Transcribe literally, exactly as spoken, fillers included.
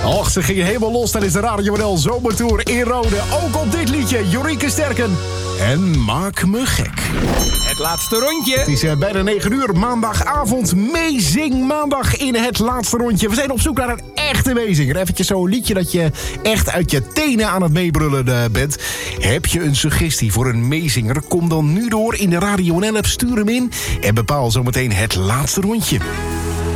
Och, ze gingen helemaal los tijdens de Radio N L Zomertour in Rode. Ook op dit liedje, Jorike Sterken. En Maak me gek. Het laatste rondje. Het is uh, bijna negen uur, maandagavond. Meezing maandag in het laatste rondje. We zijn op zoek naar een echte meezinger. Eventjes zo'n liedje dat je echt uit je tenen aan het meebrullen uh, bent. Heb je een suggestie voor een meezinger? Kom dan nu door in de Radio N L app. Stuur hem in en bepaal zometeen het laatste rondje.